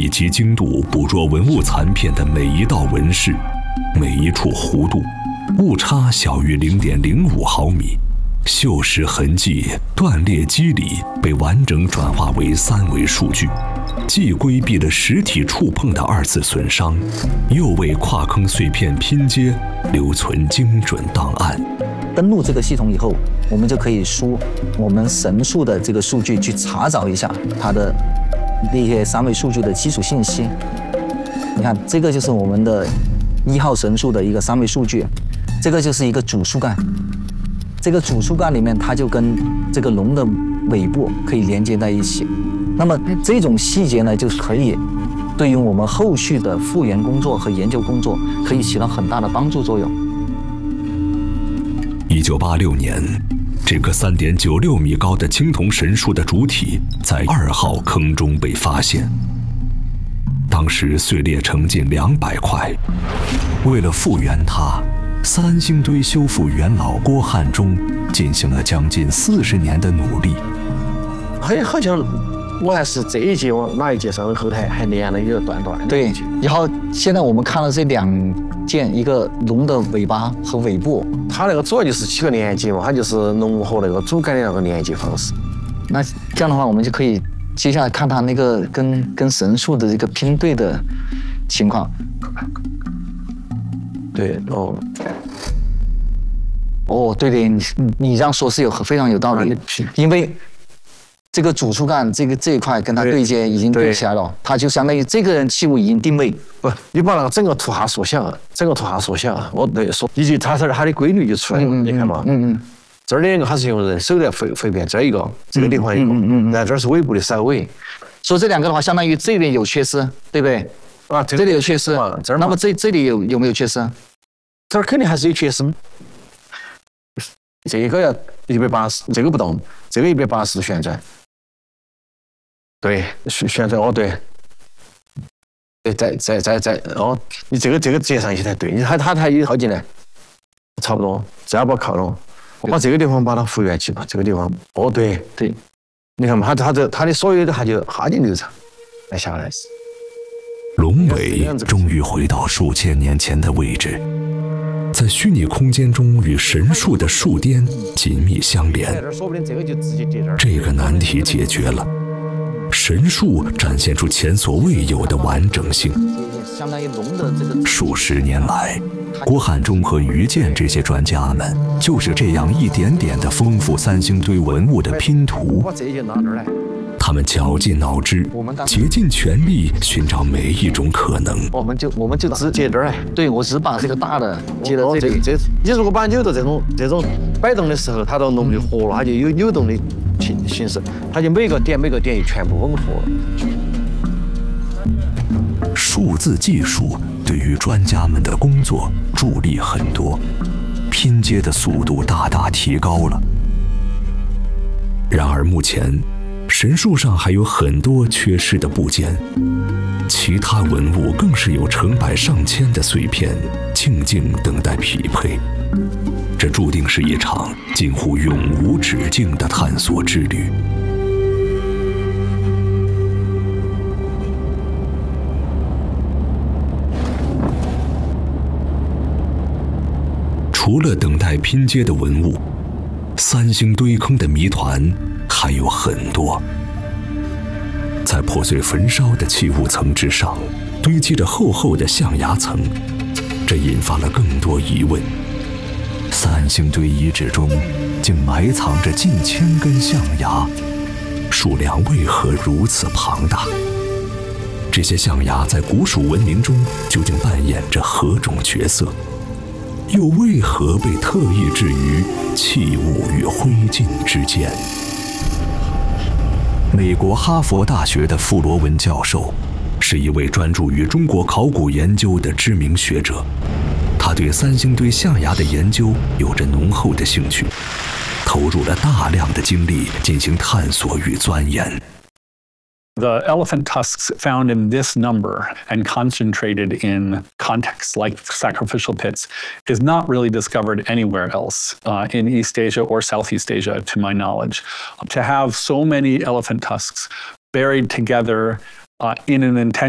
以极精度捕捉文物残片的每一道纹饰、每一处弧度，误差小于0.05毫米。锈蚀痕迹、断裂肌理被完整转化为3维数据，既规避了实体触碰的2次损伤，又为跨坑碎片拼接留存精准档案。 登录这个系统以后，我们就可以输我们神树的这个数据去查找一下它的那些3维数据的基础信息。你看，这个就是我们的1号神树的一个3维数据，这个就是一个主树干。这个主树干里面，它就跟这个龙的尾部可以连接在一起。那么这种细节呢，就可以对于我们后续的复原工作和研究工作，可以起到很大的帮助作用。 1986年，这棵3.96米高的青铜神树的主体在2号坑中被发现，当时碎裂成近200块。为了复原它，三星堆修复元老郭汉中进行了将近40年的努力。 好像我还是这一节哪一节上后台还连了一个断的。 对，然后现在我们看到这2件，一个龙的尾巴和尾部， 它那个主要就是起个连接嘛，它就是龙和那个主干的那个连接方式。 那这样的话，我们就可以接下来看它那个跟神树的这个拼对的情况。 对哦， 对对，你这样说是非常有道理，因为这个主树干这一块跟它对接已经对起来了，它就相当于这个人器物已经定位。 不，你把那个整个图哈缩小，以及它的规律就出来了，你看嘛，这儿2个它是用人手来回变，这一个，这个地方一个，那这儿是尾部的稍微。 所以这2个的话，相当于这里有缺失，对不对？ 啊， 这里有缺失，那么这里有没有缺失？ 这儿肯定还是有缺失。这个要180，这个不动，这个180度旋转。对，旋转对。对，再你这个接上去才对，你它一靠进来，差不多，只要把靠拢，我把这个地方把它复原起吧，这个地方对，你看嘛，它的所有的它就哈进流畅，来下来。 龙尾终于回到数千年前的位置，在虚拟空间中与神树的树巅紧密相连。这个难题解决了，神树展现出前所未有的完整性。数十年来，郭汉中和于健这些专家们就是这样一点点的丰富三星堆文物的拼图。他们绞尽脑汁，竭尽全力寻找每一种可能。 我们就只接这儿来。对，我只把这个大的接到这里。 你如果把扭到这种摆动的时候，它的龙就活了，它就有扭动的形式，它就每个点就全部吻合了。 数字技术对于专家们的工作助力很多，拼接的速度大大提高了。然而目前，神树上还有很多缺失的部件，其他文物更是有成百上千的碎片，静静等待匹配。这注定是一场近乎永无止境的探索之旅。除了等待拼接的文物，三星堆坑的谜团还有很多。在破碎焚烧的器物层之上，堆积着厚厚的象牙层，这引发了更多疑问。三星堆遗址中竟埋藏着近1000根象牙，数量为何如此庞大？这些象牙在古蜀文明中究竟扮演着何种角色？又为何被特意置于器物与灰烬之间？美国哈佛大学的傅罗文教授是一位专注于中国考古研究的知名学者，他对三星堆象牙的研究有着浓厚的兴趣，投入了大量的精力进行探索与钻研。 The elephant tusks found in this number and concentrated in contexts like sacrificial pits is not really discovered anywhere else in East Asia or Southeast Asia, to my knowledge. To have so many elephant tusks buried together in an intentional